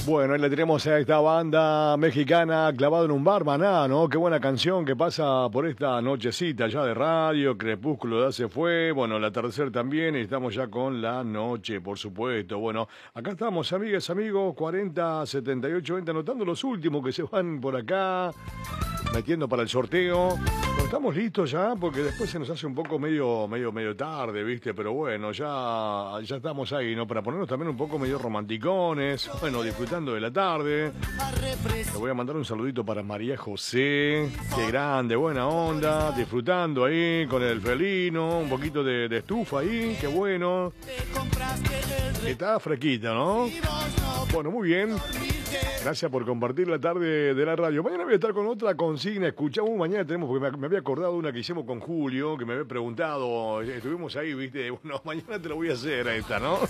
Bueno, ahí le tenemos a esta banda mexicana clavado en un bar, Maná, ¿no? Qué buena canción que pasa por esta nochecita ya de radio, Crepúsculo ya se fue, bueno, el atardecer también, y estamos ya con la noche, por supuesto. Bueno, acá estamos, amigas, amigos, 40, 78, 20, anotando los últimos que se van por acá, metiendo para el sorteo. Bueno, estamos listos ya, porque después se nos hace un poco medio tarde, ¿viste? Pero bueno, ya estamos ahí, ¿no? Para ponernos también un poco medio romanticones, bueno, disfrutando de la tarde. Le voy a mandar un saludito para María José, qué grande, buena onda, disfrutando ahí con el felino, un poquito de estufa ahí, qué bueno. Está fresquita, ¿no? Bueno, muy bien. Gracias por compartir la tarde de la radio. Mañana voy a estar con otra consigna. Escuchamos, mañana tenemos, porque me había acordado una que hicimos con Julio, que me había preguntado, estuvimos ahí, ¿viste? Bueno, mañana te lo voy a hacer a esta, ¿no?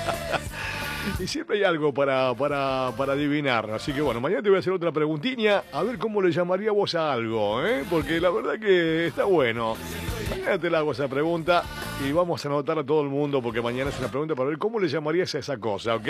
Y siempre hay algo para adivinar. Así que bueno, mañana te voy a hacer otra preguntilla, a ver cómo le llamaría vos a algo, ¿eh? Porque la verdad que está bueno. Mañana te la hago esa pregunta y vamos a anotar a todo el mundo, porque mañana es una pregunta para ver cómo le llamarías a esa cosa, ¿ok?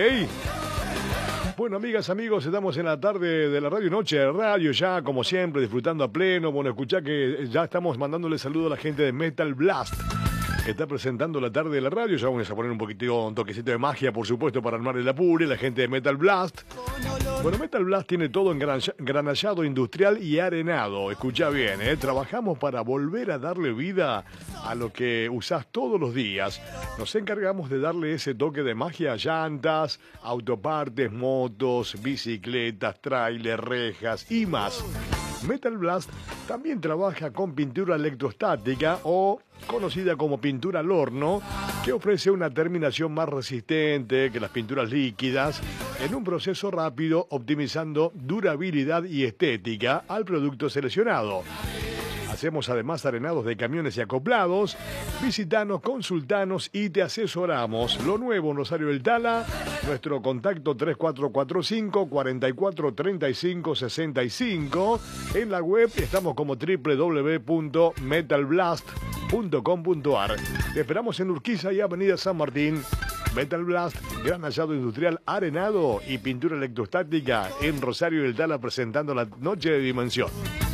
Bueno, amigas, amigos, estamos en la tarde de la radio, noche de radio ya, como siempre, disfrutando a pleno. Bueno, escuchá que ya estamos mandándole saludo a la gente de Metal Blast, que está presentando la tarde de la radio. Ya vamos a poner un toquecito de magia, por supuesto, para armar el apure, la gente de Metal Blast. Bueno, Metal Blast tiene todo en granallado industrial y arenado. Escuchá bien, trabajamos para volver a darle vida a lo que usás todos los días. Nos encargamos de darle ese toque de magia a llantas, autopartes, motos, bicicletas, trailers, rejas y más. Metal Blast también trabaja con pintura electrostática, o conocida como pintura al horno, que ofrece una terminación más resistente que las pinturas líquidas en un proceso rápido, optimizando durabilidad y estética al producto seleccionado. Hacemos además arenados de camiones y acoplados. Visitanos, consultanos y te asesoramos. Lo nuevo en Rosario del Tala, nuestro contacto 3445 4435 65. En la web estamos como www.metalblast.com.ar. Te esperamos en Urquiza y Avenida San Martín. Metal Blast, granallado industrial, arenado y pintura electrostática en Rosario del Tala, presentando la noche de dimensión.